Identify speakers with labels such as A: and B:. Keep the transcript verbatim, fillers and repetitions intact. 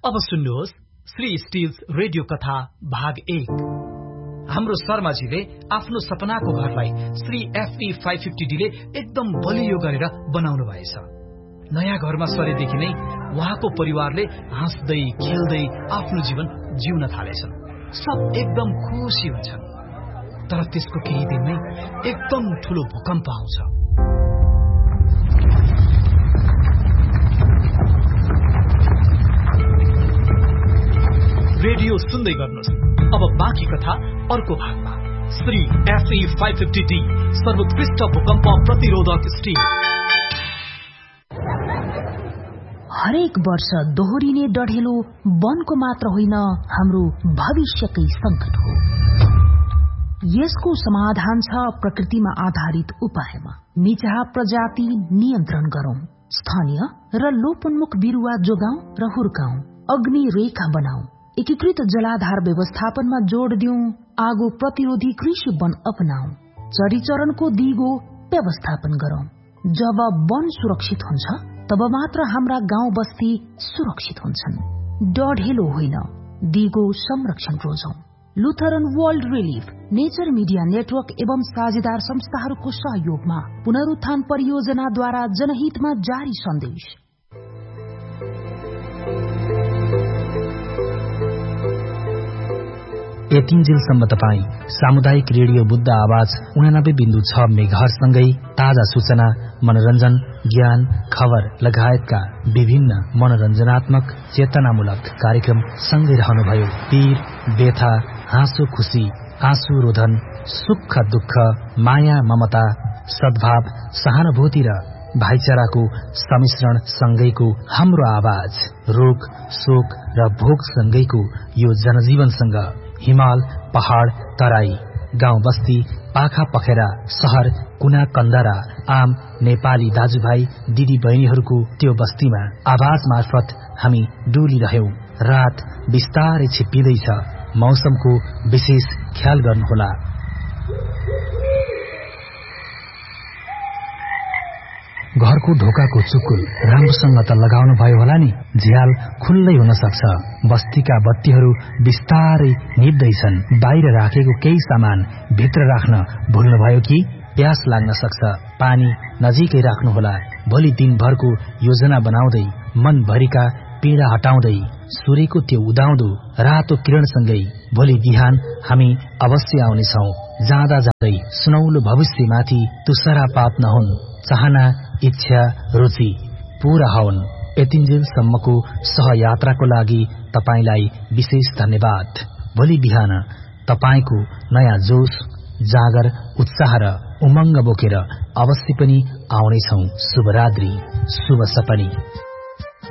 A: अब सुन्नुहोस् Shri stills radio कथा भाग एक। हाम्रो शर्माजीले आफ्नो सपनाको घरलाई Shri FE five fifty D ले एकदम बलियो गरेर बनाउनु भएछ। नयाँ घरमा सरेदेखि नै उहाँको परिवारले हाँस्दै खेल्दै आफ्नो जीवन जिउन थालेछन्। सब एकदम खुसी हुन्छन्। तर त्यसको केही दिनमै एकदम ठूलो भूकम्प आउँछ। रेडियो सुन्दै गर्नुहोस्। अब बाँकी कथा अर्को भागमा। Shri FE five fifty D सर्वोत्कृष्ट भूकम्प प्रतिरोधक स्टिल।
B: हरेक वर्ष दोहोरिने डढेलो वनको मात्र होइन, हाम्रो भविष्यकै संकट हो। यसको समाधान छ प्रकृतिमा आधारित उपायमा। निचहा प्रजाति नियन्त्रण गरौं, स्थानीय र लोपोन्मुख बिरुवा जोगाउँ र हुर्काउँ, अग्नि रेखा बनाऊ, एकीकृत जलाधार व्यवस्थापनमा जोड़ दिउँ, आगो प्रतिरोधी कृषि वन अपनाऊ, चरीचरणको दिगो व्यवस्थापन गरौं। जब वन सुरक्षित हुन्छ तब मात्र हाम्रा गाउँ बस्ती सुरक्षित हुन्छन्। डढेलो होइन, दिगो संरक्षण रोजौं। Lutheran world relief, nature media network एवं साझेदार संस्थाहरूको सहयोगमा पुनरुत्थान परियोजनाद्वारा जनहितमा जारी सन्देश।
C: यतिन्जेलसम्म तपाईँ सामुदायिक रेडियो बुद्ध आवाज उनानब्बे बिन्दु छ मेगाहर्जसँगै ताजा सूचना, मनोरञ्जन, ज्ञान, खबर लगायतका विभिन्न मनोरञ्जनात्मक चेतनामूलक कार्यक्रम सँगै रहनुभयो। पीर, व्यथा, हाँसो खुशी, आँसु रोधन, सुख दुःख, माया ममता, सद्भाव, सहानुभूति र भाइचाराको सम्मिश्रण सँगैको हाम्रो आवाज। रोग, शोक र भोग सँगैको यो जनजीवनसँग हिमाल, पहाड़, तराई, गाउँ बस्ती, पाखा पखेरा, शहर, कुना कन्दरा, आम नेपाली दाजुभाइ दिदी बहिनीहरूको त्यो बस्तीमा आवाज मार्फत हामी डुलिरह्यौं। रात बिस्तारै छिप्पिँदैछ। मौसमको विशेष ख्याल गर्नुहोला। घरको ढोकाको चुकुल राम्रोसँग त लगाउनु भयो होला नि? झ्याल खुल्लै हुन सक्छ। बस्तीका बत्तीहरू बिस्तारै निप्दैछन्। बाहिर राखेको केही सामान भित्र राख्न भुल्नुभयो कि? प्यास लाग्न सक्छ। पानी नजिकै राख्नुहोला। भोलि दिनभरको योजना बनाउँदै, मनभरिका पीडा हटाउँदै, सूर्यको त्यो उदाउँदो रातो किरणसँगै भोलि बिहान हामी अवश्य आउनेछौं। जाँदा जाँदै सुनौलो भविष्यमाथि तुषारपात नहुन्। चाहना, इच्छा, रुचि पूरा हुन्। यतिन्जेलसम्मको सहयात्राको लागि तपाईलाई विशेष धन्यवाद। भोलि बिहान तपाईको नयाँ जोश, जागर, उत्साह र उमंग बोकेर अवश्य पनि आउनेछौं। शुभरात्रि, शुभ सपनी।